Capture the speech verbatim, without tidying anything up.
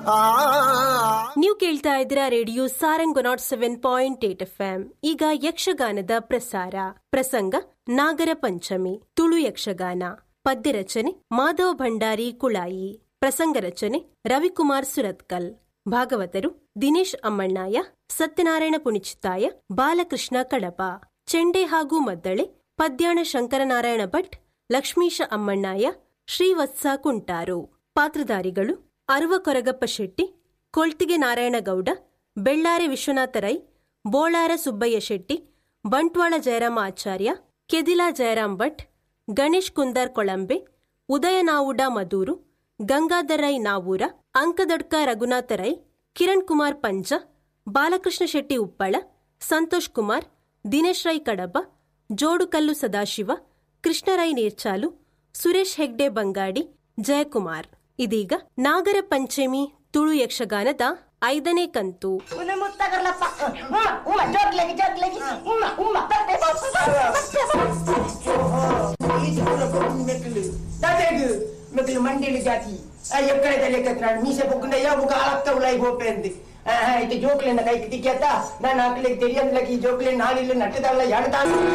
ನೀವು ಕೇಳ್ತಾ ಇದ್ದೀರಾ radio Sarang not seven point eight F M. ಈಗ ಯಕ್ಷಗಾನದ ಪ್ರಸಾರ. ಪ್ರಸಂಗ ನಾಗರ ಪಂಚಮಿ, ತುಳು ಯಕ್ಷಗಾನ. ಪದ್ಯ ರಚನೆ ಮಾಧವ್ ಭಂಡಾರಿ ಕುಳಾಯಿ. ಪ್ರಸಂಗ ರಚನೆ ರವಿಕುಮಾರ್ ಸುರತ್ಕಲ್. ಭಾಗವತರು ದಿನೇಶ್ ಅಮ್ಮಣ್ಣಾಯ, ಸತ್ಯನಾರಾಯಣ ಪುಣಿಚಿತ್ತಾಯ, ಬಾಲಕೃಷ್ಣ ಕಡಪ. ಚೆಂಡೆ ಹಾಗೂ ಮದ್ದಳೆ ಪದ್ಯಾಣ ಶಂಕರನಾರಾಯಣ ಭಟ್, ಲಕ್ಷ್ಮೀಶ ಅಮ್ಮಣ್ಣಾಯ, ಶ್ರೀವತ್ಸ ಕುಂಟಾರು. ಪಾತ್ರಧಾರಿಗಳು ಅರುವ ಕೊರಗಪ್ಪ ಶೆಟ್ಟಿ, ಕೊಳ್ತಿಗೆ ನಾರಾಯಣಗೌಡ, ಬೆಳ್ಳಾರೆ ವಿಶ್ವನಾಥ ರೈ, ಬೋಳಾರ ಸುಬ್ಬಯ್ಯ ಶೆಟ್ಟಿ, ಬಂಟ್ವಾಳ ಜಯರಾಮ ಆಚಾರ್ಯ, ಕೆದಿಲಾ ಜಯರಾಮ್ ಭಟ್, ಗಣೇಶ್ ಕುಂದಾರ್ ಕೊಳಂಬೆ, ಉದಯ ನಾವುಡ ಮದೂರು, ಗಂಗಾಧರ್ ರೈ ನಾವೂರ, ಅಂಕದಡ್ಕ ರಘುನಾಥ ರೈ, ಕಿರಣ್ ಕುಮಾರ್ ಪಂಜ, ಬಾಲಕೃಷ್ಣ ಶೆಟ್ಟಿ ಉಪ್ಪಳ, ಸಂತೋಷ್ ಕುಮಾರ್, ದಿನೇಶ್ ರೈ ಕಡಬ, ಜೋಡುಕಲ್ಲು ಸದಾಶಿವ, ಕೃಷ್ಣರೈ ನೀರ್ಚಾಲು, ಸುರೇಶ್ ಹೆಗ್ಡೆ ಬಂಗಾಡಿ, ಜಯಕುಮಾರ್. ಇದೀಗ ನಾಗರ ಪಂಚಮಿ ತುಳು ಯಕ್ಷಗಾನದ ಐದನೇ ಕಂತು. ಮಂಡಿಲಿ ಜಾತಿ ಎಕ್ಕಳದಲ್ಲಿ ಮೀಸೆ ಪೊಕ್ಕಂಡ ಯಾವ ಆಳತ್ತ ಉಳಾಯಿ ಹೋಪೆಂದು ಇದು ಜೋಕ್ಲಿನ ಕೈ ತಿಕ್ಕಾತ ನಾನು ಹಾಕ್ಲಿಕ್ಕೆ ತಿಳಿಯಂದ್ಲಕ್ಕೆ ಈ ಜೋಕ್ಲಿ ನಾಳಿಲ್ಲ ನಟ್ಟದಲ್ಲ ಎಣದ